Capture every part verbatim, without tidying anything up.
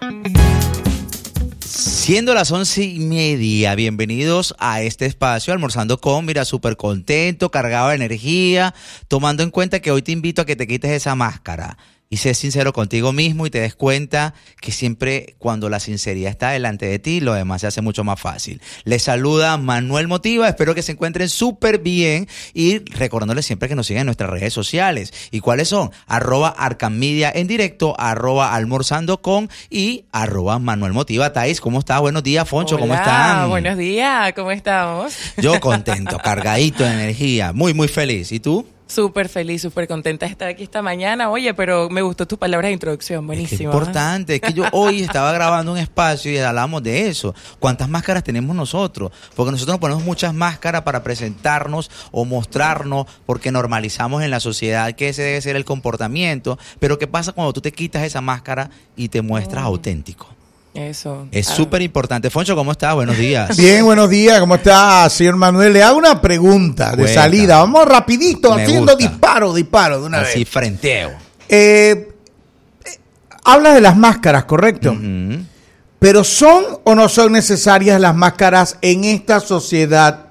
Siendo las once y media, bienvenidos a este espacio Almorzando con, mira, súper contento, cargado de energía, tomando en cuenta que hoy te invito a que te quites esa máscara y seas sincero contigo mismo y te des cuenta que siempre cuando la sinceridad está delante de ti, lo demás se hace mucho más fácil. Les saluda Manuel Motiva, espero que se encuentren súper bien y recordándoles siempre que nos sigan en nuestras redes sociales. ¿Y cuáles son? Arroba Arcamedia en directo, arroba Almorzando con y arroba Manuel Motiva. Thais, ¿cómo estás? Buenos días, Foncho, Hola, ¿cómo están? Buenos días, ¿cómo estamos? Yo contento, cargadito de energía, muy, muy feliz. ¿Y tú? Súper feliz, súper contenta de estar aquí esta mañana. Oye, pero me gustó tus palabras de introducción, buenísimo. Es importante, es que yo hoy estaba grabando un espacio y hablábamos de eso. ¿Cuántas máscaras tenemos nosotros? Porque nosotros nos ponemos muchas máscaras para presentarnos o mostrarnos, porque normalizamos en la sociedad que ese debe ser el comportamiento. Pero ¿qué pasa cuando tú te quitas esa máscara y te muestras mm. auténtico? Eso. Es súper importante. Foncho, ¿cómo estás? Buenos días. Bien, buenos días. ¿Cómo está, señor Manuel? Le hago una pregunta de Cuenta. salida. Vamos rapidito, Me haciendo gusta. disparo, disparo de una Así, vez. frenteo. Eh, eh, hablas de las máscaras, ¿correcto? Uh-huh. Pero ¿son o no son necesarias las máscaras en esta sociedad?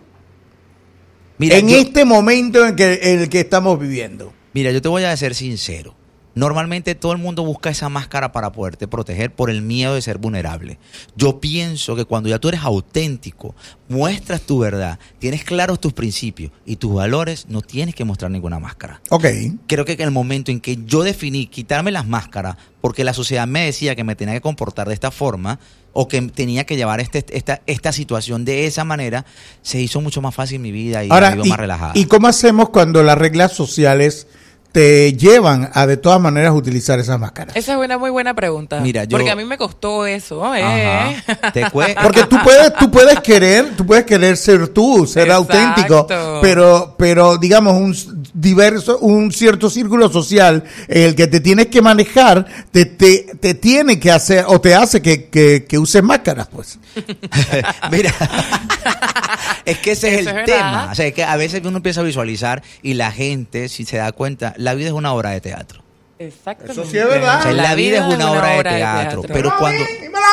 Mira, en yo, este momento en, que, en el que estamos viviendo. Mira, yo te voy a ser sincero. Normalmente todo el mundo busca esa máscara para poderte proteger por el miedo de ser vulnerable. Yo pienso que cuando ya tú eres auténtico, muestras tu verdad, tienes claros tus principios y tus valores, no tienes que mostrar ninguna máscara. Ok. Creo que en el momento en que yo definí quitarme las máscaras porque la sociedad me decía que me tenía que comportar de esta forma o que tenía que llevar este, esta, esta situación de esa manera, se hizo mucho más fácil mi vida y Ahora, vivo y, más relajada. ¿Y cómo hacemos cuando las reglas sociales te llevan a de todas maneras utilizar esas máscaras? Esa es una muy buena pregunta. Mira, yo, porque a mí me costó eso, ¿eh? ¿Te cuesta? Porque tú puedes, tú puedes querer, tú puedes querer ser tú, ser Exacto. auténtico, pero, pero digamos un diverso, un cierto círculo social en el que te tienes que manejar, te, te, te tiene que hacer o te hace que, que, que uses máscaras, pues. Mira. Es que ese es Eso el es tema. O sea, es que a veces uno empieza a visualizar y la gente, si se da cuenta, la vida es una obra de teatro. Exactamente. Eso sí es verdad. O sea, la, la vida, vida es una, una obra, obra de, teatro, de teatro. Pero cuando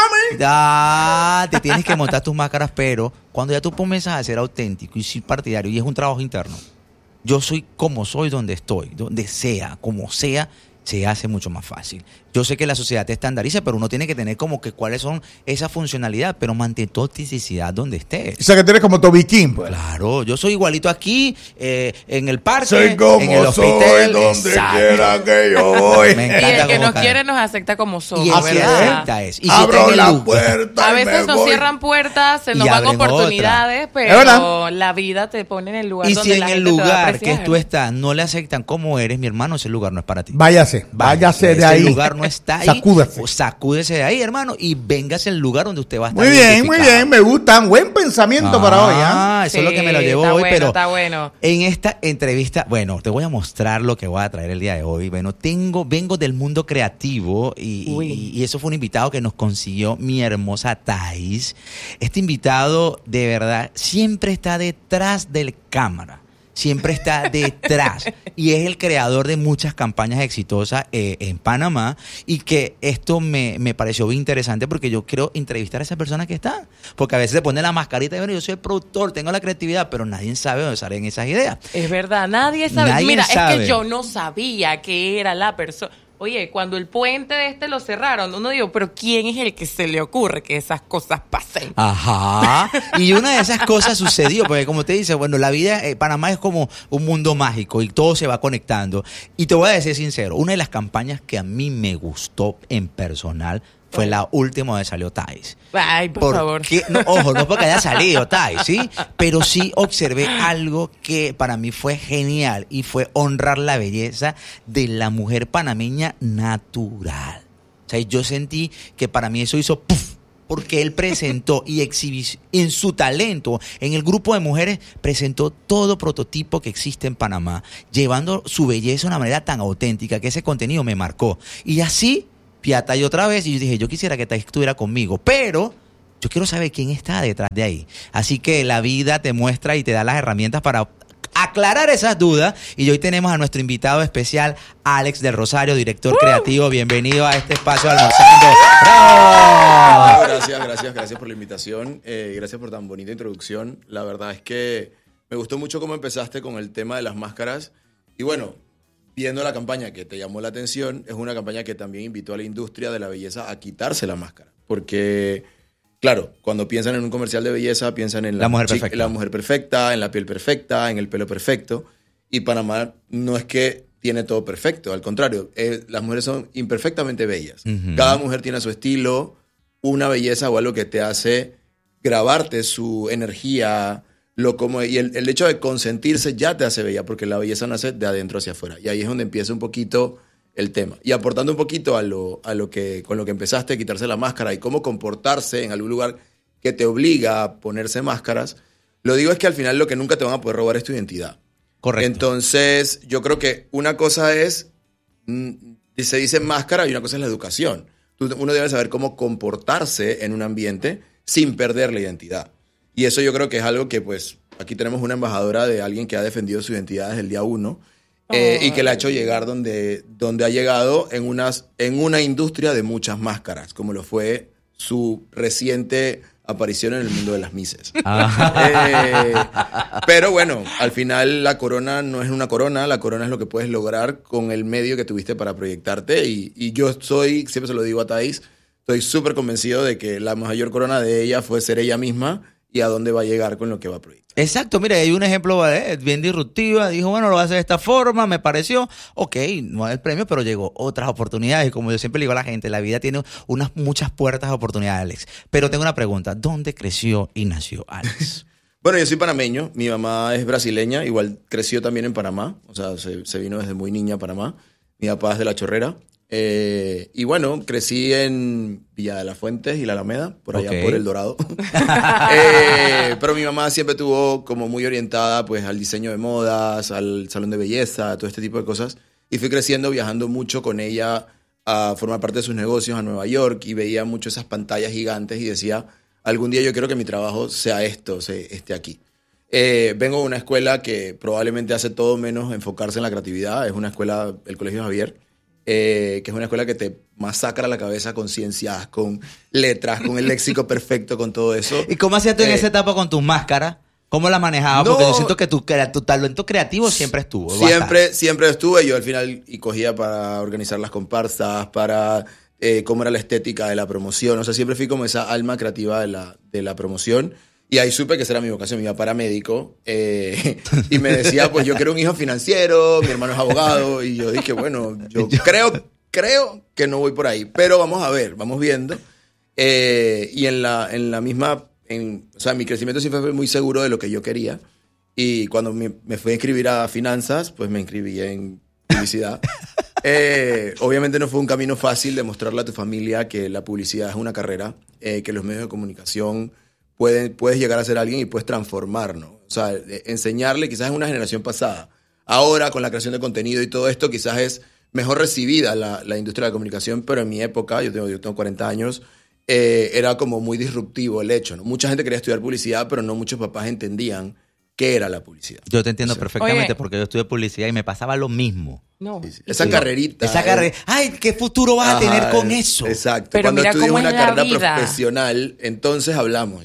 ya te tienes que montar tus máscaras, pero cuando ya tú comienzas a ser auténtico y ser partidario, y es un trabajo interno. Yo soy como soy donde estoy, donde sea, como sea, se hace mucho más fácil. Yo sé que la sociedad te estandariza, pero uno tiene que tener como que cuáles son esa funcionalidad, pero mantén tu autenticidad donde estés. O sea, que tú eres como Toby King, pues. Claro, yo soy igualito aquí, eh, en el parque, soy como en el hospital, soy donde Exacto. quiera que yo voy. Me encanta. Y el que nos cae. quiere nos acepta como somos. Y así acepta es. Y si abro la lugar, puerta a veces nos voy. cierran puertas, se nos van oportunidades, otra. pero la vida te pone en el lugar y donde si la en el gente lugar te va a que tú estás no le aceptan como eres, mi hermano, ese lugar no es para ti. Váyase, váyase, váyase de ahí. Ese lugar no está ahí. Sacúdase. Sacúdese de ahí, hermano, y véngase al lugar donde usted va a estar. Muy bien, muy bien, me gusta. Buen pensamiento ah, para hoy. ¿eh? Ah, eso sí, es lo que me lo llevó hoy, bueno, pero está bueno. En esta entrevista, bueno, te voy a mostrar lo que voy a traer el día de hoy. Bueno, tengo, vengo del mundo creativo y, y, y eso fue un invitado que nos consiguió mi hermosa Thais. Este invitado, de verdad, siempre está detrás del cámara. Siempre está detrás y es el creador de muchas campañas exitosas eh, en Panamá y que esto me, me pareció bien interesante porque yo quiero entrevistar a esa persona que está, porque a veces se pone la mascarita y bueno, yo soy el productor, tengo la creatividad, pero nadie sabe dónde salen esas ideas. Es verdad, nadie sabe. Nadie Mira, sabe. Es que yo no sabía que era la persona. Oye, cuando el puente de este lo cerraron, uno dijo, pero ¿quién es el que se le ocurre que esas cosas pasen? Ajá. Y una de esas cosas sucedió, porque como te dice, bueno, la vida, eh, Panamá es como un mundo mágico y todo se va conectando. Y te voy a decir sincero, una de las campañas que a mí me gustó en personal fue la última donde salió Thais. Ay, por, por favor. Qué, no, ojo, no porque haya salido Thais, ¿sí? Pero sí observé algo que para mí fue genial y fue honrar la belleza de la mujer panameña natural. O sea, yo sentí que para mí eso hizo ¡puf! Porque él presentó y exhibió en su talento, en el grupo de mujeres, presentó todo prototipo que existe en Panamá, llevando su belleza de una manera tan auténtica que ese contenido me marcó. Y así Piata y otra vez, y yo dije, yo quisiera que Thais estuviera conmigo, pero yo quiero saber quién está detrás de ahí. Así que la vida te muestra y te da las herramientas para aclarar esas dudas. Y hoy tenemos a nuestro invitado especial, Alex del Rosario, director uh. creativo. Bienvenido a este espacio Almorzando. ¡Bravo! gracias, gracias por la invitación. Eh, gracias por tan bonita introducción. La verdad es que me gustó mucho cómo empezaste con el tema de las máscaras. Y bueno, viendo la campaña que te llamó la atención, es una campaña que también invitó a la industria de la belleza a quitarse la máscara. Porque, claro, cuando piensan en un comercial de belleza, piensan en la, la mujer chica, perfecta. la mujer perfecta, en la piel perfecta, en el pelo perfecto. Y Panamá no es que tiene todo perfecto, al contrario, eh, las mujeres son imperfectamente bellas. Uh-huh. Cada mujer tiene su estilo, una belleza o algo que te hace grabarte su energía, lo como, y el, el hecho de consentirse ya te hace bella, porque la belleza nace de adentro hacia afuera. Y ahí es donde empieza un poquito el tema. Y aportando un poquito a lo, a lo que, con lo que empezaste, quitarse la máscara y cómo comportarse en algún lugar que te obliga a ponerse máscaras, lo digo es que al final lo que nunca te van a poder robar es tu identidad. Correcto. Entonces, yo creo que una cosa es, se dice máscara y una cosa es la educación. Uno debe saber cómo comportarse en un ambiente sin perder la identidad. Y eso yo creo que es algo que, pues, aquí tenemos una embajadora de alguien que ha defendido su identidad desde el día uno eh, y que la ha hecho llegar donde, donde ha llegado en, unas, en una industria de muchas máscaras, como lo fue su reciente aparición en el mundo de las Misses. eh, pero bueno, al final la corona no es una corona, la corona es lo que puedes lograr con el medio que tuviste para proyectarte y, y yo soy, siempre se lo digo a Thais, estoy súper convencido de que la mayor corona de ella fue ser ella misma y a dónde va a llegar con lo que va a proyectar. Exacto, mira, hay un ejemplo eh, bien disruptivo, dijo, bueno, lo va a hacer de esta forma, me pareció, ok, no es el premio, pero llegó otras oportunidades, y como yo siempre le digo a la gente, la vida tiene unas muchas puertas de oportunidades, Alex. Pero tengo una pregunta, ¿dónde creció y nació Alex? Bueno, yo soy panameño, mi mamá es brasileña, igual creció también en Panamá, o sea, se, se vino desde muy niña a Panamá, mi papá es de La Chorrera. Eh, y bueno, crecí en Villa de las Fuentes y La Alameda, por allá okay. por El Dorado. eh, pero mi mamá siempre estuvo como muy orientada pues al diseño de modas, al salón de belleza, todo este tipo de cosas. Y fui creciendo, viajando mucho con ella a formar parte de sus negocios a Nueva York y veía mucho esas pantallas gigantes y decía, algún día yo quiero que mi trabajo sea esto, sea, esté aquí. Eh, vengo de una escuela que probablemente hace todo menos enfocarse en la creatividad. Es una escuela, el Colegio Javier. Eh, que es una escuela que te masacra la cabeza con ciencias, con letras, con el léxico perfecto, con todo eso. ¿Y cómo hacías tú eh, en esa etapa con tus máscaras? ¿Cómo la manejabas? No, porque yo siento que tu, tu talento creativo siempre estuvo. Siempre, bastante. siempre estuve. Yo al final y cogía para organizar las comparsas, para eh, cómo era la estética de la promoción. O sea, siempre fui como esa alma creativa de la, de la promoción. Y ahí supe que esa era mi vocación. Mi papá era médico eh, y me decía, pues yo quiero un hijo financiero, mi hermano es abogado. Y yo dije, bueno, yo creo, creo que no voy por ahí. Pero vamos a ver, vamos viendo. Eh, y en la, en la misma, en, o sea, mi crecimiento siempre fue muy seguro de lo que yo quería. Y cuando me, me fui a inscribir a finanzas, pues me inscribí en publicidad. Eh, obviamente no fue un camino fácil demostrarle a tu familia que la publicidad es una carrera, eh, que los medios de comunicación... Puedes, puedes llegar a ser alguien y puedes transformar, ¿no? O sea, enseñarle quizás en una generación pasada. Ahora, con la creación de contenido y todo esto, quizás es mejor recibida la, la industria de la comunicación, pero en mi época, yo tengo, yo tengo cuarenta años, eh, era como muy disruptivo el hecho, ¿no? Mucha gente quería estudiar publicidad, pero no muchos papás entendían qué era la publicidad. Yo te entiendo o sea, perfectamente oye, porque yo estudié publicidad y me pasaba lo mismo. No. Sí, sí. Esa sí, carrerita. Esa carrera. Ay, ¿qué futuro vas Ajá, a tener con eso? Exacto. Pero Cuando mira estudias cómo una es la carrera vida. profesional, entonces hablamos.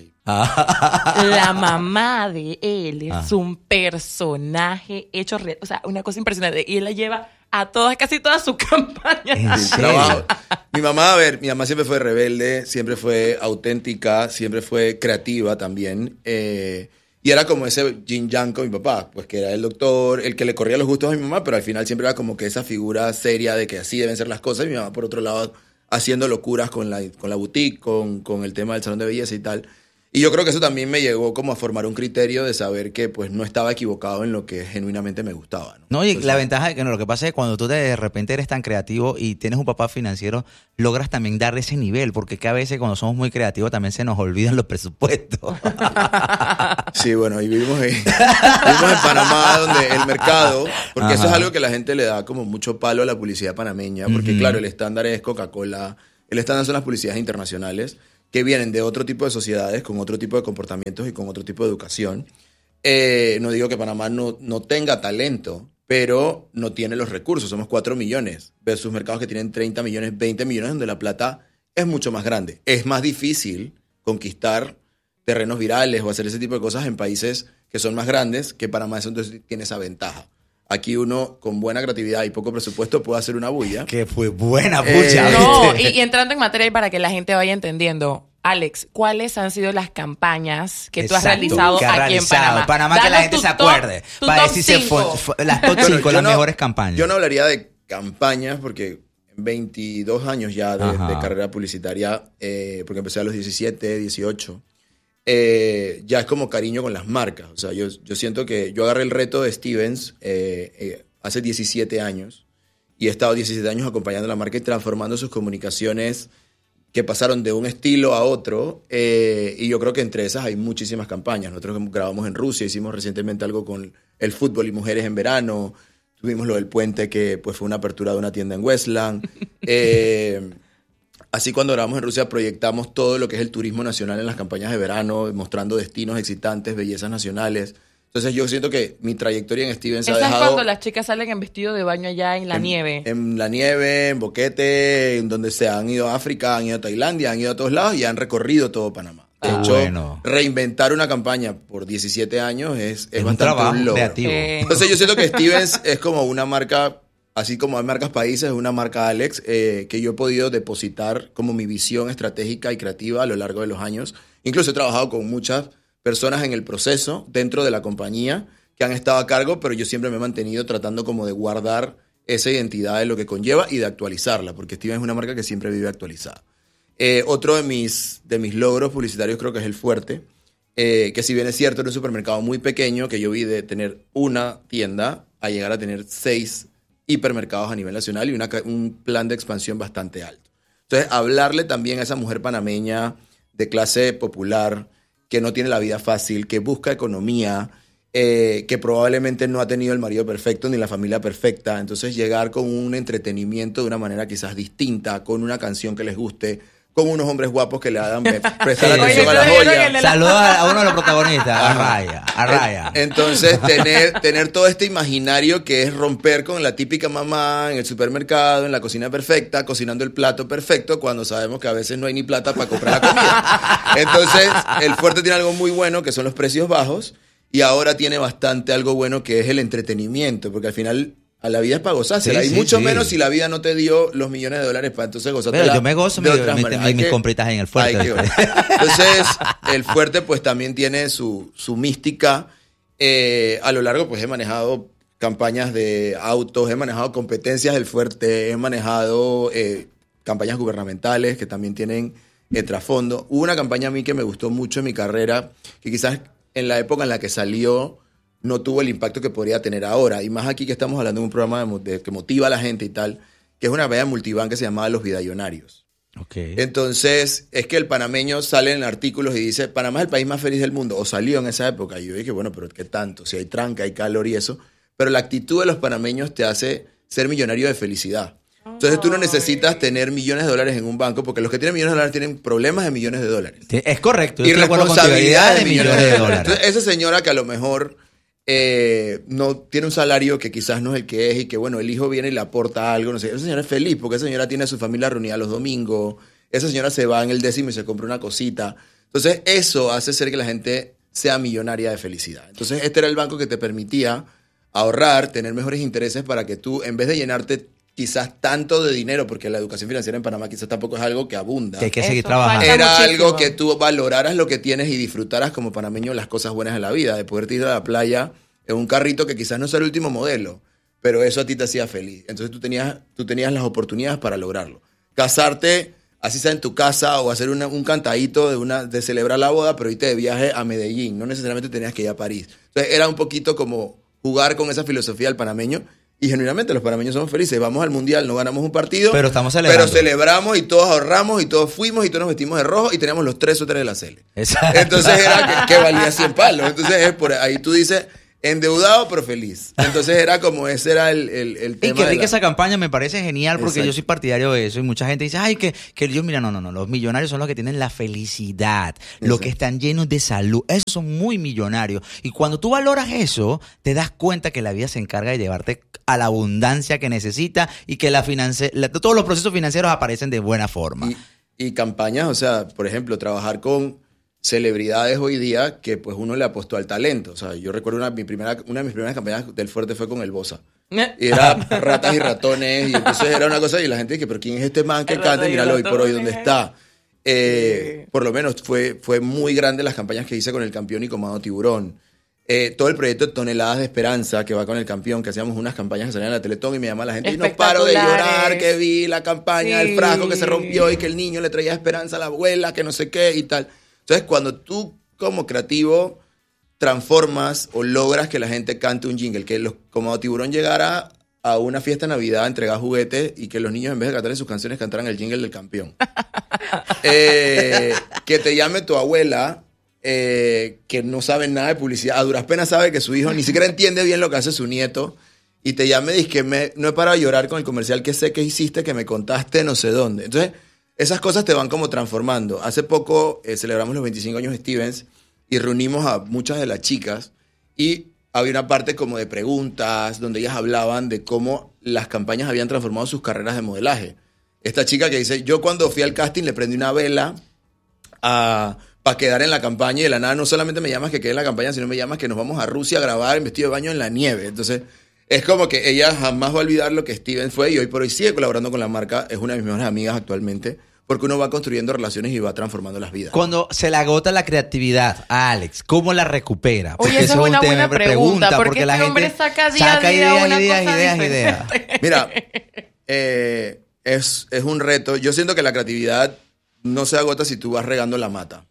La mamá de él es Ah. un personaje hecho real. O sea, una cosa impresionante. Y él la lleva a todas, casi todas sus campañas. ¿En Sí, serio? trabajo. Mi mamá, a ver, mi mamá siempre fue rebelde, siempre fue auténtica, siempre fue creativa también. Eh, y era como ese yin yang con mi papá, pues que era el doctor, el que le corría los gustos a mi mamá, pero al final siempre era como que esa figura seria de que así deben ser las cosas. Y mi mamá, por otro lado, haciendo locuras con la, con la boutique, con, con el tema del salón de belleza y tal. Y yo creo que eso también me llegó como a formar un criterio de saber que pues no estaba equivocado en lo que genuinamente me gustaba, ¿no? No, y Entonces, la ventaja es que no, lo que pasa es que cuando tú de repente eres tan creativo y tienes un papá financiero, logras también darle ese nivel, porque que a veces cuando somos muy creativos también se nos olvidan los presupuestos. Sí, bueno, y vivimos en, vivimos en Panamá, donde el mercado, porque Ajá. eso es algo que la gente le da como mucho palo a la publicidad panameña, porque Ujú. claro, el estándar es Coca-Cola, el estándar son las publicidades internacionales, que vienen de otro tipo de sociedades, con otro tipo de comportamientos y con otro tipo de educación. Eh, no digo que Panamá no, no tenga talento, pero no tiene los recursos. Somos cuatro millones versus mercados que tienen treinta millones, veinte millones, donde la plata es mucho más grande. Es más difícil conquistar terrenos virales o hacer ese tipo de cosas en países que son más grandes, que Panamá eso entonces tiene esa ventaja. Aquí uno con buena creatividad y poco presupuesto puede hacer una bulla. Que fue buena bulla. Eh, No, y, y entrando en materia y para que la gente vaya entendiendo, Alex, ¿cuáles han sido las campañas que tú has Exacto, realizado que ha aquí realizado. en Panamá? Panamá, que la Danos gente tu se top- acuerde. tu Para top decir si fue, cinco. fue- las top Bueno, cinco, yo las no- mejores campañas. Yo no hablaría de campañas porque veintidós años ya de, Ajá. de carrera publicitaria, eh, porque empecé a los diecisiete, dieciocho. Eh, ya es como cariño con las marcas. O sea, yo, yo siento que yo agarré el reto de Stevens eh, eh, hace diecisiete años y he estado diecisiete años acompañando a la marca y transformando sus comunicaciones que pasaron de un estilo a otro. Eh, y yo creo que entre esas hay muchísimas campañas. Nosotros grabamos en Rusia, hicimos recientemente algo con el fútbol y mujeres en verano. Tuvimos lo del puente, que pues fue una apertura de una tienda en Westland. Eh, así cuando grabamos en Rusia proyectamos todo lo que es el turismo nacional en las campañas de verano, mostrando destinos excitantes, bellezas nacionales. Entonces yo siento que mi trayectoria en Stevens ha Esa es dejado... cuando las chicas salen en vestido de baño allá en la en, nieve. En la nieve, en Boquete, en donde se han ido a África, han ido a Tailandia, han ido a todos lados y han recorrido todo Panamá. De Ah, hecho, bueno. reinventar una campaña por diecisiete años es, es, Es un bastante trabajo un logro. creativo. Eh, Entonces yo siento que Stevens es como una marca, así como hay marcas países, es una marca Alex, eh, que yo he podido depositar como mi visión estratégica y creativa a lo largo de los años. Incluso he trabajado con muchas personas en el proceso dentro de la compañía que han estado a cargo, pero yo siempre me he mantenido tratando como de guardar esa identidad de lo que conlleva y de actualizarla, porque Stevens es una marca que siempre vive actualizada. Eh, otro de mis, de mis logros publicitarios creo que es El Fuerte, eh, que si bien es cierto, era un supermercado muy pequeño, que yo vi de tener una tienda a llegar a tener seis hipermercados a nivel nacional y una, un plan de expansión bastante alto. Entonces, hablarle también a esa mujer panameña de clase popular, que no tiene la vida fácil, que busca economía, eh, que probablemente no ha tenido el marido perfecto ni la familia perfecta. Entonces, llegar con un entretenimiento de una manera quizás distinta, con una canción que les guste, con unos hombres guapos que le hagan prestar Sí. atención Oye, a la yo creo que joya. el de la- Saludos a, a uno de los protagonistas, a Ajá. Raya, a Raya. Entonces, tener, tener todo este imaginario que es romper con la típica mamá en el supermercado, en la cocina perfecta, cocinando el plato perfecto, cuando sabemos que a veces no hay ni plata para comprar la comida. Entonces, El Fuerte tiene algo muy bueno, que son los precios bajos, y ahora tiene bastante algo bueno, que es el entretenimiento, porque al final... A la vida es para gozársela. Sí, y sí, mucho sí. menos si la vida no te dio los millones de dólares para entonces gozártela. Pero yo me gozo de mi- otras mi- maneras. mi- Hay mis que- compritas en El Fuerte. hay que ver. Entonces, El Fuerte pues también tiene su, su mística. Eh, a lo largo pues he manejado campañas de autos, he manejado competencias del Fuerte, he manejado eh, campañas gubernamentales que también tienen eh, trasfondo. Hubo una campaña a mí que me gustó mucho en mi carrera, que quizás en la época en la que salió no tuvo el impacto que podría tener ahora. Y más aquí que estamos hablando de un programa de, mo- de- que motiva a la gente y tal, que es una campaña multibank que se llamaba Los Vidallonarios. Ok. Entonces, es que el panameño sale en artículos y dice, Panamá es el país más feliz del mundo, o salió en esa época. Y yo dije, bueno, pero ¿qué tanto? Si hay tranca, hay calor y eso. Pero la actitud de los panameños te hace ser millonario de felicidad. Entonces tú no necesitas tener millones de dólares en un banco, porque los que tienen millones de dólares tienen problemas de millones de dólares. Es correcto. yo Y estoy de acuerdo contigo, responsabilidad idea de millones de dólares. Entonces, esa señora que a lo mejor eh, no tiene un salario que quizás no es el que es y que, bueno, el hijo viene y le aporta algo, no sé. Esa señora es feliz porque esa señora tiene a su familia reunida los domingos. Esa señora se va en el décimo y se compra una cosita. Entonces, eso hace ser que la gente sea millonaria de felicidad. Entonces, este era el banco que te permitía ahorrar, tener mejores intereses para que tú, en vez de llenarte quizás tanto de dinero, porque la educación financiera en Panamá quizás tampoco es algo que abunda. Que hay que Eso seguir trabajando. falta. Era muchísimo. algo que tú valoraras lo que tienes y disfrutaras como panameño las cosas buenas de la vida, de poderte ir a la playa en un carrito que quizás no sea el último modelo, pero eso a ti te hacía feliz. Entonces tú tenías, tú tenías las oportunidades para lograrlo. Casarte, así sea en tu casa, o hacer una- un cantadito de, una, de celebrar la boda, pero irte de viaje a Medellín. No necesariamente tenías que ir a París. Entonces era un poquito como jugar con esa filosofía del panameño. Y genuinamente los panameños somos felices. Vamos al mundial, no ganamos un partido. Pero estamos celebrando. Pero celebramos y todos ahorramos y todos fuimos y todos nos vestimos de rojo y teníamos los tres suéteres de la Cele. Exacto. Entonces era que, que valía cien palos. Entonces es por ahí tú dices, endeudado pero feliz. Entonces era como ese era el, el, el Y tema. que de rica la- esa campaña, me parece genial porque Exacto. yo soy partidario de eso y mucha gente dice, ay, que, que yo, mira, no, no, no, los millonarios son los que tienen la felicidad, los que están llenos de salud, esos son muy millonarios. Y cuando tú valoras eso, te das cuenta que la vida se encarga de llevarte a la abundancia que necesita y que la finance- la- todos los procesos financieros aparecen de buena forma. Y, y campañas, o sea, por ejemplo, trabajar con celebridades hoy día que pues uno le apostó al talento. O sea, yo recuerdo una, mi primera, una de mis primeras campañas del Fuerte fue con el Bosa. Y era ratas y ratones, y entonces era una cosa, y la gente dice, pero ¿quién es este man que canta? Míralo hoy por hoy, ¿dónde está? Eh, sí. Por lo menos fue, fue muy grande las campañas que hice con el Campeón y Comando Tiburón. Eh, todo el proyecto de Toneladas de Esperanza que va con el Campeón, que hacíamos unas campañas que salían en la Teletón y me llama la gente y no paro de llorar que vi la campaña sí. del frasco que se rompió y que el niño le traía esperanza a la abuela, que no sé qué y tal. Entonces cuando tú como creativo transformas o logras que la gente cante un jingle, que los Comando Tiburón llegara a una fiesta de Navidad, entregar juguetes y que los niños en vez de cantar en sus canciones cantaran el jingle del Campeón. eh, que te llame tu abuela eh, que no sabe nada de publicidad, a duras penas sabe que su hijo ni siquiera entiende bien lo que hace su nieto y te llame y dice que me, no he parado de llorar con el comercial que sé que hiciste, que me contaste no sé dónde. Entonces esas cosas te van como transformando. Hace poco eh, celebramos los veinticinco años de Stevens y reunimos a muchas de las chicas y había una parte como de preguntas donde ellas hablaban de cómo las campañas habían transformado sus carreras de modelaje. Esta chica que dice, yo cuando fui al casting le prendí una vela para quedar en la campaña y de la nada no solamente me llamas que quede en la campaña, sino me llamas que nos vamos a Rusia a grabar en vestido de baño en la nieve. Entonces es como que ella jamás va a olvidar lo que Steven fue y hoy por hoy sigue colaborando con la marca. Es una de mis mejores amigas actualmente. Porque uno va construyendo relaciones y va transformando las vidas. Cuando se le agota la creatividad, Alex, ¿cómo la recupera? Porque Oye, esa es una buena pregunta. ¿Por qué este hombre saca día saca a día ideas, una ideas, cosa ideas, diferente? ideas. Mira, eh, es, es un reto. Yo siento que la creatividad no se agota si tú vas regando la mata.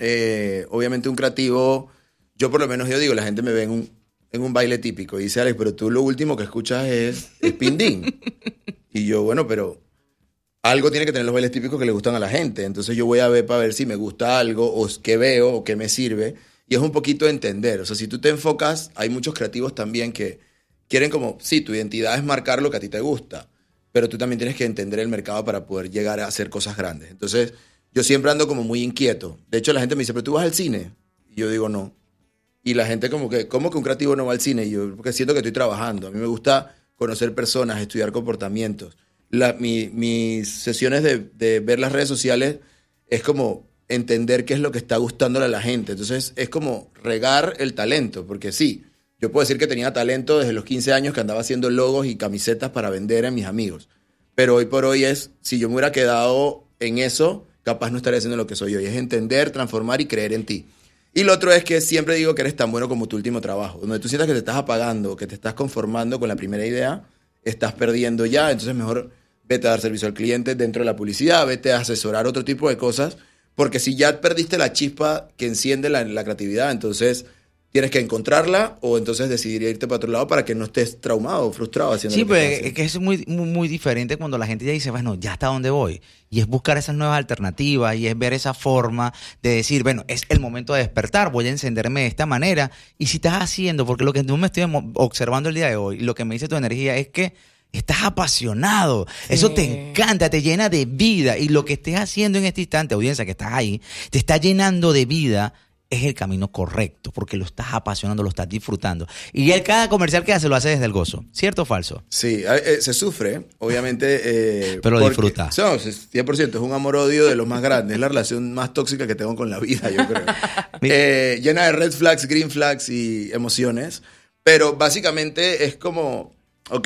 Eh, obviamente un creativo, yo por lo menos yo digo, la gente me ve en un, en un baile típico y dice, Alex, pero tú lo último que escuchas es, es pindín. Y yo, bueno, pero algo tiene que tener los bailes típicos que le gustan a la gente. Entonces yo voy a ver para ver si me gusta algo o qué veo o qué me sirve. Y es un poquito entender. O sea, si tú te enfocas, hay muchos creativos también que quieren como, sí, tu identidad es marcar lo que a ti te gusta, pero tú también tienes que entender el mercado para poder llegar a hacer cosas grandes. Entonces yo siempre ando como muy inquieto. De hecho, la gente me dice, ¿pero tú vas al cine? Y yo digo, no. Y la gente como que, ¿cómo que un creativo no va al cine? Y yo, porque siento que estoy trabajando. A mí me gusta conocer personas, estudiar comportamientos. La, mi, mis sesiones de, de ver las redes sociales es como entender qué es lo que está gustándole a la gente. Entonces es como regar el talento, porque sí, yo puedo decir que tenía talento desde los quince años que andaba haciendo logos y camisetas para vender a mis amigos. Pero hoy por hoy es, si yo me hubiera quedado en eso, capaz no estaría haciendo lo que soy hoy. Es entender, transformar y creer en ti. Y lo otro es que siempre digo que eres tan bueno como tu último trabajo. Donde tú sientas que te estás apagando, que te estás conformando con la primera idea, estás perdiendo ya, entonces mejor vete a dar servicio al cliente dentro de la publicidad, vete a asesorar otro tipo de cosas, porque si ya perdiste la chispa que enciende la, la creatividad, entonces tienes que encontrarla o entonces decidir irte para otro lado para que no estés traumado o frustrado haciendo sí, lo que pero estás es haciendo. que es muy, muy, muy diferente cuando la gente ya dice, bueno, ya hasta dónde voy. Y es buscar esas nuevas alternativas y es ver esa forma de decir, bueno, es el momento de despertar, voy a encenderme de esta manera. Y si estás haciendo, porque lo que tú me estoy observando el día de hoy, lo que me dice tu energía es que estás apasionado, sí. Eso te encanta, te llena de vida y lo que estés haciendo en este instante, audiencia que estás ahí, te está llenando de vida, es el camino correcto porque lo estás apasionando, lo estás disfrutando y él cada comercial que hace lo hace desde el gozo, ¿cierto o falso? Sí, eh, se sufre, obviamente. Eh, pero lo disfruta. No, cien por ciento, es un amor-odio de los más grandes, es la relación más tóxica que tengo con la vida, yo creo. eh, llena de red flags, green flags y emociones, pero básicamente es como, ok,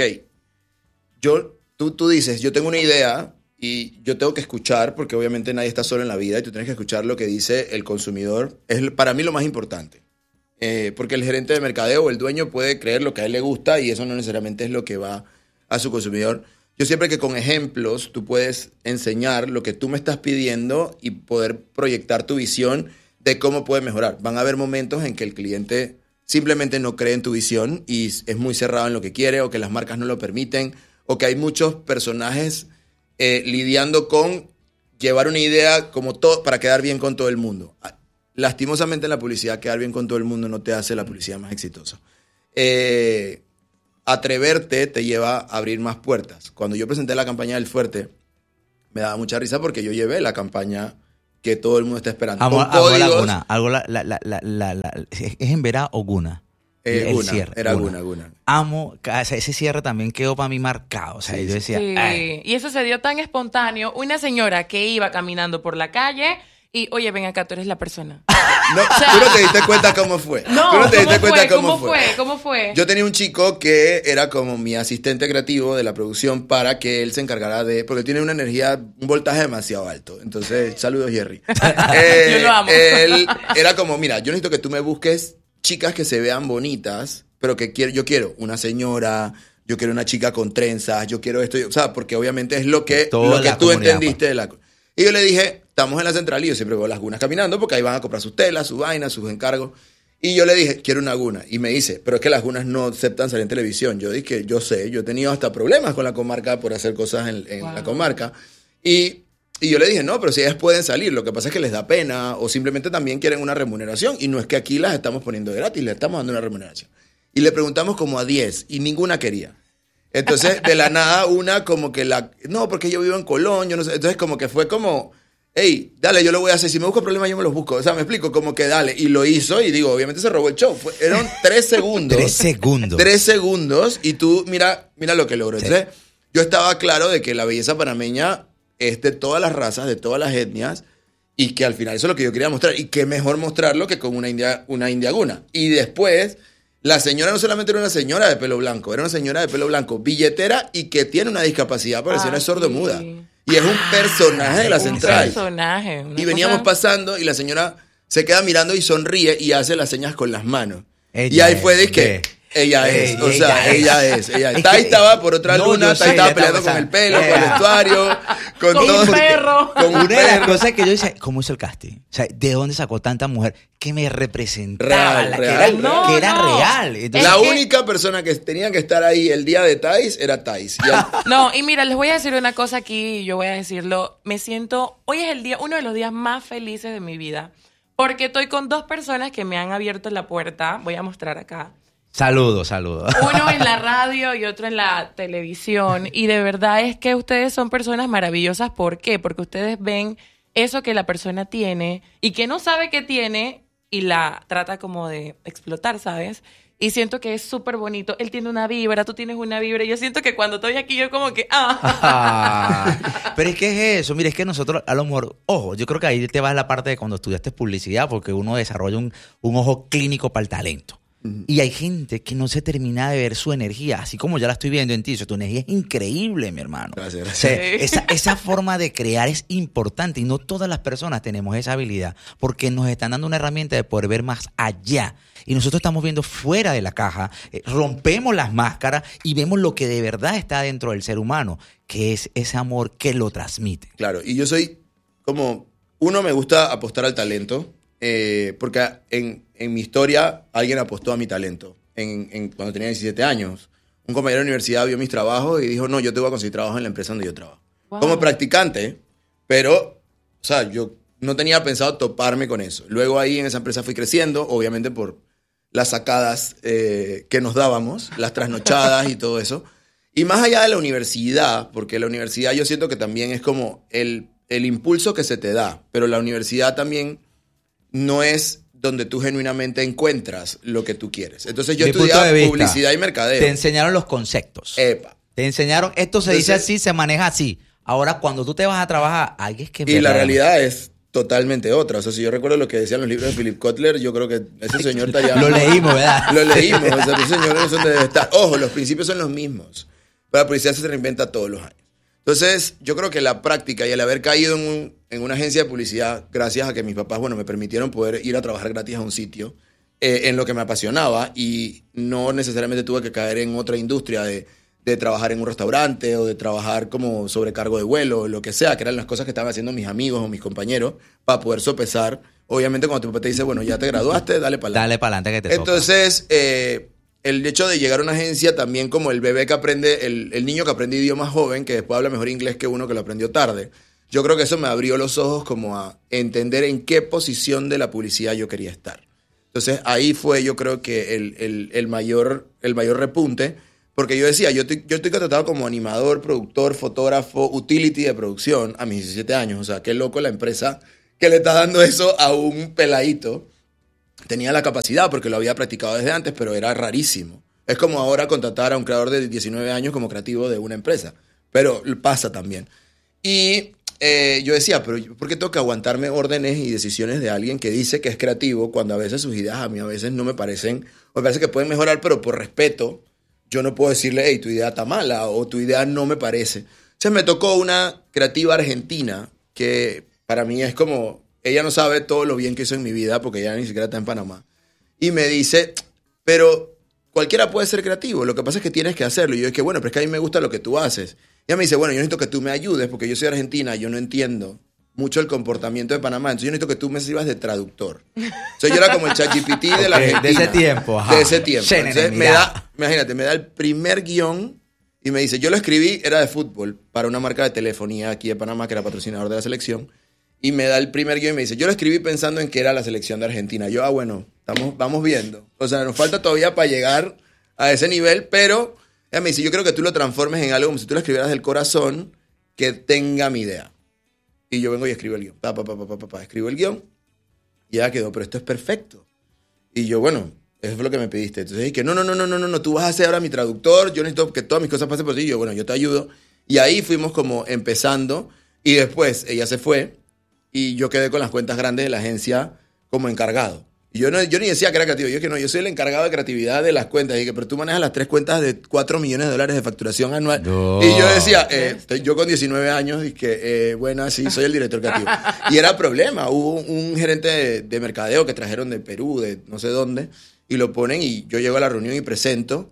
Yo, tú, tú dices, yo tengo una idea y yo tengo que escuchar, porque obviamente nadie está solo en la vida y tú tienes que escuchar lo que dice el consumidor. Es para mí lo más importante. Eh, porque el gerente de mercadeo o el dueño puede creer lo que a él le gusta y eso no necesariamente es lo que va a su consumidor. Yo siempre que con ejemplos tú puedes enseñar lo que tú me estás pidiendo y poder proyectar tu visión de cómo puede mejorar. Van a haber momentos en que el cliente simplemente no cree en tu visión y es muy cerrado en lo que quiere o que las marcas no lo permiten, o que hay muchos personajes eh, lidiando con llevar una idea como todo para quedar bien con todo el mundo. Lastimosamente en la publicidad quedar bien con todo el mundo no te hace la publicidad más exitosa. Eh, atreverte te lleva a abrir más puertas. Cuando yo presenté la campaña del Fuerte, me daba mucha risa porque yo llevé la campaña que todo el mundo está esperando. Amo, con códigos. Amo la Guna. Algo la, la, la, la, la, la, ¿es en Verá o Guna? Eh, el Guna, cierre. era Guna. Guna, Guna. Amo, o sea, ese cierre también quedó para mí marcado. O sea, Sí, yo decía, Sí. "Ay". Y eso se dio tan espontáneo. Una señora que iba caminando por la calle y, oye, ven acá, tú eres la persona. No, tú no te diste cuenta cómo fue. No, tú no te diste ¿cómo cuenta fue? cómo, ¿Cómo fue? ¿Cómo fue? Yo tenía un chico que era como mi asistente creativo de la producción para que él se encargara de... Porque él tiene una energía, un voltaje demasiado alto. Entonces, saludos, Jerry. Eh, Yo lo amo. Él era como, mira, yo necesito que tú me busques chicas que se vean bonitas, pero que quiero, yo quiero una señora, yo quiero una chica con trenzas, yo quiero esto, o sea, porque obviamente es lo que, Toda lo que la tú comunidad, entendiste de la... Y yo le dije, estamos en la central y yo siempre veo las gunas caminando porque ahí van a comprar sus telas, sus vainas, sus encargos. Y yo le dije, quiero una guna. Y me dice, pero es que las gunas no aceptan salir en televisión. Yo dije, yo sé, yo he tenido hasta problemas con la comarca por hacer cosas en, en Wow. la comarca. Y, y yo le dije, no, pero si ellas pueden salir, lo que pasa es que les da pena o simplemente también quieren una remuneración. Y no es que aquí las estamos poniendo de gratis, les estamos dando una remuneración. Y le preguntamos como a diez y ninguna quería. Entonces, de la nada, una como que la... No, porque yo vivo en Colón, yo no sé. Entonces, como que fue como... Hey, dale, yo lo voy a hacer. Si me busco problemas, yo me los busco. O sea, me explico, como que dale. Y lo hizo y digo, obviamente se robó el show. Fue, eran tres segundos. Tres segundos. Tres segundos y tú, mira, mira lo que logró. Sí. Entonces, yo estaba claro de que la belleza panameña es de todas las razas, de todas las etnias y que al final eso es lo que yo quería mostrar. Y qué mejor mostrarlo que con una india, una india guna. Y después, la señora no solamente era una señora de pelo blanco, era una señora de pelo blanco, billetera y que tiene una discapacidad, porque la señora Ah, es sordomuda. sí. Y es un personaje de la Un central. personaje. una Y veníamos cosa- pasando y la señora se queda mirando y sonríe y hace las señas con las manos. Ella y ahí es, fue de que ve. ella es, Ey, o sea, ella ella es. es, ella es. Es Tai que- estaba por otra No, luna, yo Tai sé, estaba ya peleando estaba con el pasando. pelo, con el Yeah. vestuario, con, Con todo. un porque- perro. Con un Una de las perro. cosas que yo decía, ¿cómo hizo el casting? O sea, ¿de dónde sacó tanta mujer que me representaba? Real, la- real, que era, real. que era No, no. real. Entonces, La Es que- única persona que tenía que estar ahí el día de Thais era Thais. Y al- No, y mira, les voy a decir una cosa aquí, y yo voy a decirlo. Me siento, hoy es el día, uno de los días más felices de mi vida, porque estoy con dos personas que me han abierto la puerta. Voy a mostrar acá. saludos, saludos. Uno en la radio y otro en la televisión. Y de verdad es que ustedes son personas maravillosas. ¿Por qué? Porque ustedes ven eso que la persona tiene y que no sabe que tiene y la trata como de explotar, ¿sabes? Y siento que es súper bonito. Él tiene una vibra, tú tienes una vibra. Y yo siento que cuando estoy aquí, yo como que... ah. Ah, pero es que es eso, mira, es que nosotros a lo mejor, ojo, yo creo que ahí te vas a la parte de cuando estudiaste publicidad, porque uno desarrolla un, un ojo clínico para el talento. Y hay gente que no se termina de ver su energía, así como ya la estoy viendo en ti. O sea, tu energía es increíble, mi hermano. Gracias, O gracias. sea, Sí. esa, esa forma de crear es importante y no todas las personas tenemos esa habilidad porque nos están dando una herramienta de poder ver más allá. Y nosotros estamos viendo fuera de la caja, eh, rompemos las máscaras y vemos lo que de verdad está dentro del ser humano, que es ese amor que lo transmite. Claro, y yo soy como, uno, me gusta apostar al talento, eh, porque en, en mi historia alguien apostó a mi talento. En, en- cuando tenía diecisiete años, un compañero de universidad vio mis trabajos y dijo, no, yo te voy a conseguir trabajo en la empresa donde yo trabajo. Wow. Como practicante, pero, o sea, yo no tenía pensado toparme con eso. Luego ahí en esa empresa fui creciendo, obviamente por las sacadas eh, que nos dábamos, las trasnochadas y todo eso. Y más allá de la universidad, porque la universidad yo siento que también es como el, el impulso que se te da, pero la universidad también no es donde tú genuinamente encuentras lo que tú quieres. Entonces yo Mi punto estudiaba de vista, publicidad y mercadeo. Te enseñaron los conceptos. Epa. Te enseñaron, esto se dice Entonces- así, se maneja así. Ahora, cuando tú te vas a trabajar, hay es que... Y la verdaderamente- realidad es totalmente otra. O sea, si yo recuerdo lo que decían los libros de Philip Kotler, yo creo que ese señor estaría... Lo leímos, ¿verdad? Lo leímos. O sea, ese señor no es donde debe estar. Ojo, los principios son los mismos. Pero la publicidad se reinventa todos los años. Entonces, yo creo que la práctica y el haber caído en, un- en una agencia de publicidad, gracias a que mis papás, bueno, me permitieron poder ir a trabajar gratis a un sitio eh, en lo que me apasionaba y no necesariamente tuve que caer en otra industria de, de trabajar en un restaurante o de trabajar como sobrecargo de vuelo o lo que sea, que eran las cosas que estaban haciendo mis amigos o mis compañeros para poder sopesar. Obviamente, cuando tu papá te dice, bueno, ya te graduaste, dale para Dale para adelante que te toca. Entonces, eh, el hecho de llegar a una agencia también como el bebé que aprende, el, el niño que aprende idiomas joven, que después habla mejor inglés que uno que lo aprendió tarde. Yo creo que eso me abrió los ojos como a entender en qué posición de la publicidad yo quería estar. Entonces, ahí fue yo creo que el, el, el mayor, el mayor repunte, porque yo decía, yo estoy, yo estoy contratado como animador, productor, fotógrafo, utility de producción a mis diecisiete años. O sea, qué loco la empresa que le está dando eso a un peladito. tenía la capacidad porque lo había practicado desde antes, pero era rarísimo. Es como ahora contratar a un creador de diecinueve años como creativo de una empresa, pero pasa también. Y eh, yo decía, pero ¿por qué tengo que aguantarme órdenes y decisiones de alguien que dice que es creativo cuando a veces sus ideas a mí a veces no me parecen, o me parece que pueden mejorar, pero por respeto yo no puedo decirle, hey, tu idea está mala o tu idea no me parece. Entonces me tocó una creativa argentina que para mí es como, ella no sabe todo lo bien que hizo en mi vida porque ella ni siquiera está en Panamá. Y me dice, pero cualquiera puede ser creativo, lo que pasa es que tienes que hacerlo. Y yo dije, bueno, pero es que a mí me gusta lo que tú haces. Y ella me dice, bueno, yo necesito que tú me ayudes porque yo soy argentina, yo no entiendo mucho el comportamiento de Panamá, entonces yo necesito que tú me sirvas de traductor. Entonces yo era como el ChatGPT de la Argentina. De ese tiempo, ajá. De ese tiempo. Chénere, Entonces me mira. da, imagínate, me da el primer guión y me dice, yo lo escribí, era de fútbol, para una marca de telefonía aquí de Panamá que era patrocinador de la selección, y me da el primer guión y me dice, yo lo escribí pensando en que era la selección de Argentina. Yo, ah, bueno, estamos, vamos viendo. O sea, nos falta todavía para llegar a ese nivel, pero ella me dice, yo creo que tú lo transformes en algo como si tú lo escribieras del corazón que tenga mi idea. Y yo vengo y escribo el guión. Pa, pa, pa, pa, pa, pa, escribo el guión y ya quedó, pero esto es perfecto. Y yo, bueno, eso fue lo que me pediste. Entonces dije, no, no, no, no, no, no, no, tú vas a ser ahora mi traductor, yo necesito que todas mis cosas pasen por ti. Y yo, bueno, yo te ayudo. Y ahí fuimos como empezando y después ella se fue y yo quedé con las cuentas grandes de la agencia como encargado. Y yo, no, yo ni decía que era creativo, yo que no, yo soy el encargado de creatividad de las cuentas. Y dije, pero tú manejas las tres cuentas de cuatro millones de dólares de facturación anual. No. Y yo decía, eh, yo con diecinueve años, dije, eh, bueno, sí, soy el director creativo. Y era problema, hubo un gerente de, de mercadeo que trajeron de Perú, de no sé dónde, y lo ponen y yo llego a la reunión y presento,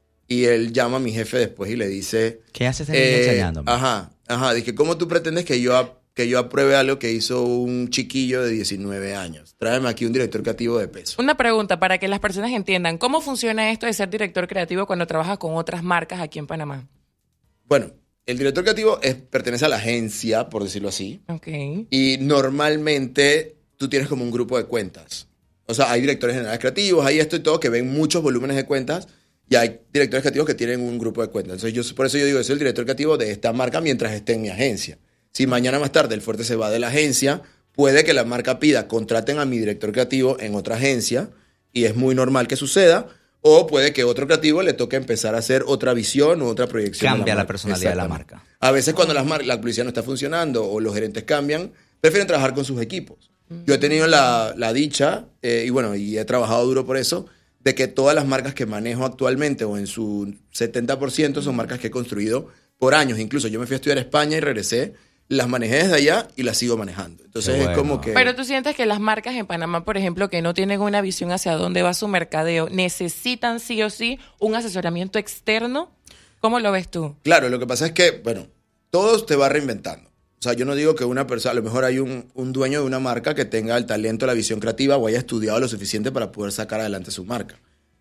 y él llama a mi jefe después y le dice... ¿Qué haces este niño eh, enseñándome? Ajá, ajá, dije, ¿cómo tú pretendes que yo... A, que yo apruebe algo que hizo un chiquillo de diecinueve años. Tráeme aquí un director creativo de peso. Una pregunta para que las personas entiendan. ¿Cómo funciona esto de ser director creativo cuando trabajas con otras marcas aquí en Panamá? Bueno, el director creativo es, pertenece a la agencia, por decirlo así. Ok. Y normalmente tú tienes como un grupo de cuentas. O sea, hay directores generales creativos, hay esto y todo, que ven muchos volúmenes de cuentas. Y hay directores creativos que tienen un grupo de cuentas. Entonces, yo, por eso yo digo, yo soy el director creativo de esta marca mientras esté en mi agencia. Si mañana más tarde el fuerte se va de la agencia, puede que la marca pida, contraten a mi director creativo en otra agencia, y es muy normal que suceda, o puede que otro creativo le toque empezar a hacer otra visión o otra proyección. Cambia de la, la personalidad de la marca. A veces cuando las mar- la publicidad no está funcionando o los gerentes cambian, prefieren trabajar con sus equipos. Yo he tenido la, la dicha, eh, y bueno, y he trabajado duro por eso, de que todas las marcas que manejo actualmente, o en su setenta por ciento, son marcas que he construido por años. Incluso yo me fui a estudiar a España y regresé, las manejé desde allá y las sigo manejando. Entonces Qué bueno. es como que... Pero tú sientes que las marcas en Panamá, por ejemplo, que no tienen una visión hacia dónde va su mercadeo, necesitan sí o sí un asesoramiento externo. ¿Cómo lo ves tú? Claro, lo que pasa es que, bueno, todo te va reinventando. O sea, yo no digo que una persona, a lo mejor hay un, un dueño de una marca que tenga el talento, la visión creativa o haya estudiado lo suficiente para poder sacar adelante su marca.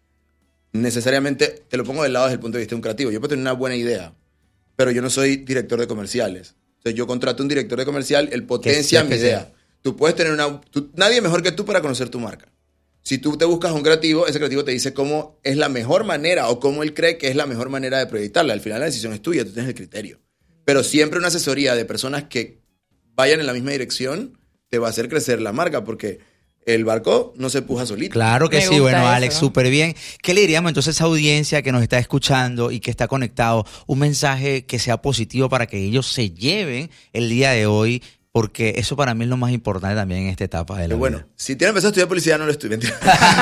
Necesariamente, te lo pongo del lado desde el punto de vista de un creativo. Yo puedo tener una buena idea, pero yo no soy director de comerciales. Entonces yo contrato un director de comercial, él potencia mi idea. Tú puedes tener una... Tú, nadie mejor que tú para conocer tu marca. Si tú te buscas un creativo, ese creativo te dice cómo es la mejor manera o cómo él cree que es la mejor manera de proyectarla. Al final la decisión es tuya, tú tienes el criterio. Pero siempre una asesoría de personas que vayan en la misma dirección te va a hacer crecer la marca, porque el barco no se empuja solito. Claro que Me sí, gusta bueno, eso, Alex, ¿no? súper bien. ¿Qué le diríamos entonces a esa audiencia que nos está escuchando y que está conectado? Un mensaje que sea positivo para que ellos se lleven el día de hoy, porque eso para mí es lo más importante también en esta etapa de la Pero bueno, vida. si tienen empezado a estudiar publicidad, no lo estoy mentira.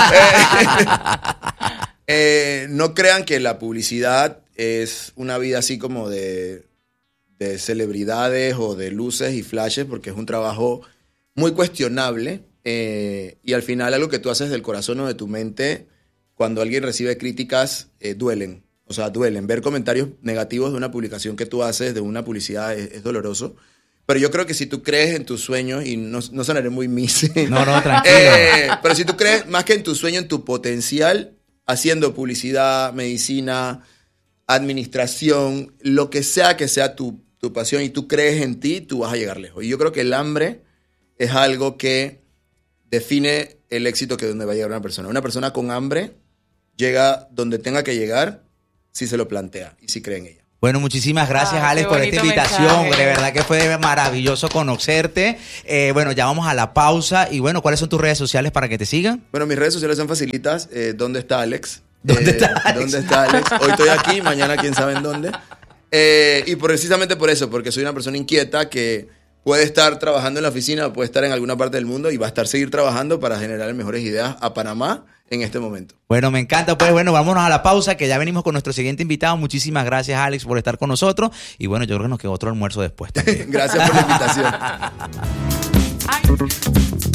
eh, eh, no crean que la publicidad es una vida así como de, de celebridades o de luces y flashes, porque es un trabajo muy cuestionable. Eh, y al final algo que tú haces del corazón o de tu mente, cuando alguien recibe críticas, eh, duelen. O sea, duelen. Ver comentarios negativos de una publicación que tú haces, de una publicidad, es, es doloroso. Pero yo creo que si tú crees en tus sueños, y no, no sonaré muy miss, No, no, tranquilo. eh, pero si tú crees más que en tu sueño, en tu potencial, haciendo publicidad, medicina, administración, lo que sea que sea tu, tu pasión, y tú crees en ti, tú vas a llegar lejos. Y yo creo que el hambre es algo que define el éxito que donde va a llegar una persona. Una persona con hambre llega donde tenga que llegar si se lo plantea y si cree en ella. Bueno, muchísimas gracias, Ay, Alex, qué por esta bonito invitación. mensaje. De verdad que fue maravilloso conocerte. Eh, bueno, ya vamos a la pausa. Y bueno, ¿cuáles son tus redes sociales para que te sigan? Bueno, mis redes sociales son facilitas. Eh, ¿Dónde está Alex? ¿Dónde Eh, está Alex? ¿Dónde está Alex? Hoy estoy aquí, mañana quién sabe en dónde. Eh, y precisamente por eso, porque soy una persona inquieta que puede estar trabajando en la oficina, puede estar en alguna parte del mundo y va a estar seguir trabajando para generar mejores ideas a Panamá en este momento. Bueno, me encanta. Pues bueno, vámonos a la pausa, que ya venimos con nuestro siguiente invitado. Muchísimas gracias, Alex, por estar con nosotros. Y bueno, yo creo que nos quedó otro almuerzo después también. Gracias por la invitación. Ay.